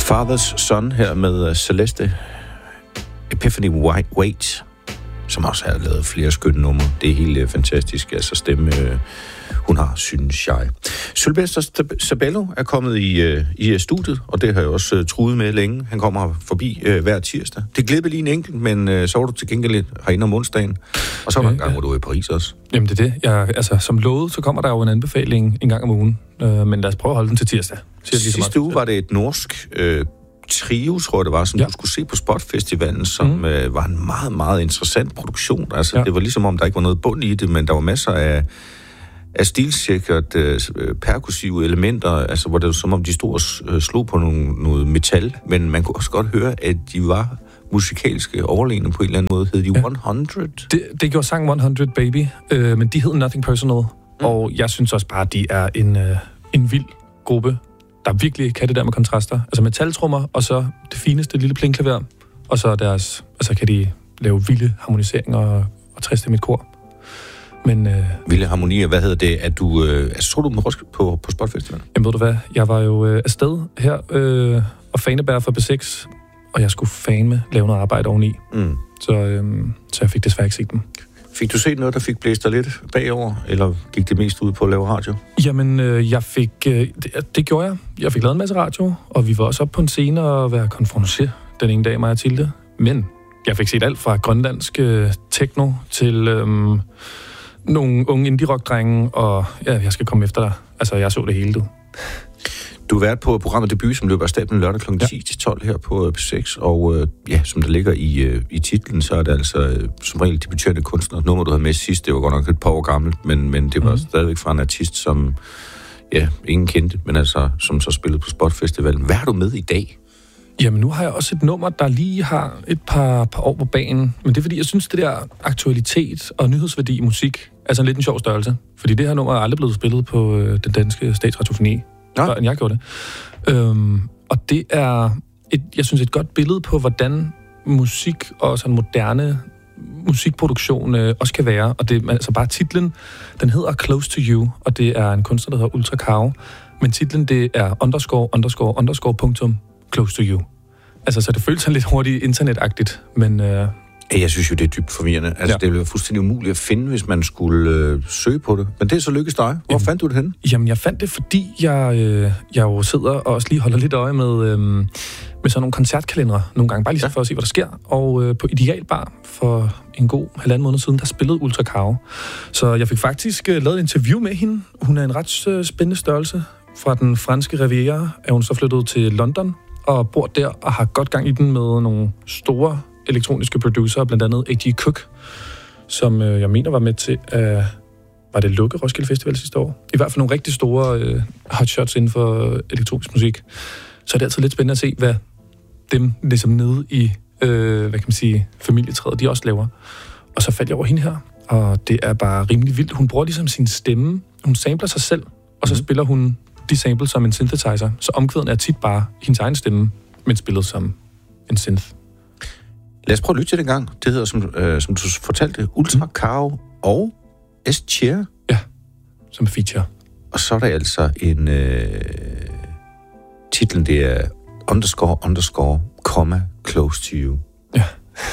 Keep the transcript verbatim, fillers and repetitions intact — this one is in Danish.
Father's Son her med Celeste Epiphany Wait, som også har lavet flere skønne numre. Det er helt uh, fantastisk. Altså stemme, uh, hun har, synes jeg. Sylvester Sabello er kommet i, uh, i studiet, og det har jeg også uh, truet med længe. Han kommer forbi uh, hver tirsdag. Det glippede lige en enkelt, men uh, så var du til gengæld lidt herinde om onsdagen. Og så var der en gang, hvor du var i Paris også. Jamen det er det. Jeg, altså, som lovet, så kommer der jo en anbefaling en gang om ugen. Uh, men lad os prøve at holde den til tirsdag. Sidste uge var det et norsk øh, trio, tror jeg det var, som ja. du skulle se på Spotfestivalen, som mm. øh, var en meget, meget interessant produktion. Altså, ja. Det var ligesom om, der ikke var noget bund i det, men der var masser af, af stilsikkert øh, perkussive elementer, altså, hvor det var som om, de stod og øh, slog på nogle, noget metal, men man kunne også godt høre, at de var musikalske overlegne på en eller anden måde. Hed de ja. hundrede? Det, det gjorde sang hundrede, baby, øh, men de hed Nothing Personal, mm. og jeg synes også bare, at de er en, øh, en vild gruppe, der virkelig kan det der med kontraster. Altså metaltrummer, og så det fineste lille plinklaver, og så deres, altså kan de lave vilde harmoniseringer og, og trestemmigt kor. Men øh, vilde harmonier, hvad hedder det? At du øh, altså, så du dem på på Spotfestivalen? Jamen ved du hvad, jeg var jo øh, afsted her øh, og fanebærer for B seks, og jeg skulle fandme lave noget arbejde oveni. Mm. Så øh, så jeg fik desværre ikke set dem. Fik du set noget, der fik blæst dig lidt bagover, eller gik det mest ud på at lave radio? Jamen, øh, jeg fik... Øh, det, det gjorde jeg. Jeg fik lavet en masse radio, og vi var også oppe på en scene og være konfronteret den ene dag, mig og Tilde. Men jeg fik set alt fra grønlandsk øh, techno til øh, nogle unge indie-rock-drenge, og ja, jeg skal komme efter dig. Altså, jeg så det hele, du. Du har været på programmet Debut, som løber af stablen lørdag klokken ti til tolv her på P seks, og øh, ja, som der ligger i, øh, i titlen, så er det altså øh, som regel debuterende kunstner. Nummer, du havde med sidst, det var godt nok et par år gammelt, men, men det var mm. stadigvæk fra en artist, som ja, ingen kendte, men altså, som så spillede på Spotfestivalen. Hvad har du med i dag? Jamen, nu har jeg også et nummer, der lige har et par, par år på banen, men det er fordi, jeg synes, det der aktualitet og nyhedsværdi i musik er sådan lidt en sjov størrelse, fordi det her nummer er aldrig blevet spillet på øh, den danske statsradiofoni. Før end jeg gjorde det. Øhm, og det er, et, jeg synes, et godt billede på, hvordan musik og sådan moderne musikproduktion øh, også kan være. Og det altså bare titlen, den hedder Close to You, og det er en kunstner, der hedder Ultra Cow. Men titlen, det er underscore, underscore, underscore, punktum, close to you. Altså, så det føles sådan lidt hurtigt internetagtigt, men... Øh, Jeg synes jo, det er dybt forvirrende. Altså, ja. Det ville være fuldstændig umuligt at finde, hvis man skulle øh, søge på det. Men det er så lykkes dig. Hvor jamen, fandt du det henne? Jamen, jeg fandt det, fordi jeg, øh, jeg jo sidder og også lige holder lidt øje med, øh, med sådan nogle koncertkalendere nogle gange, bare lige ja. for at se, hvad der sker. Og øh, på Ideal Bar for en god halvanden måned siden, der spillede Ultra Cow. Så jeg fik faktisk øh, lavet et interview med hende. Hun er en ret øh, spændende størrelse. Fra den franske Riviera er hun så flyttet til London og bor der og har godt gang i den med nogle store elektroniske producer, blandt andet A G Cook, som øh, jeg mener var med til at... Øh, var det lukke Roskilde Festival sidste år? I hvert fald nogle rigtig store øh, hotshots inden for elektronisk musik. Så er det altid lidt spændende at se, hvad dem ligesom nede i, øh, hvad kan man sige, familietræet, de også laver. Og så faldt jeg over hende her, og det er bare rimelig vildt. Hun bruger ligesom sin stemme, hun sampler sig selv, og så mm. spiller hun de samples som en synthesizer. Så omkvæden er tit bare hendes egen stemme, men spillet som en synth. Lad os prøve at lytte til det en gang. Det hedder, som, øh, som du fortalte, Ultra mm. Cow og S-Chair. Ja, som feature. Og så er der altså en... Øh, titlen, det er underscore, underscore, comma, close to you. Ja.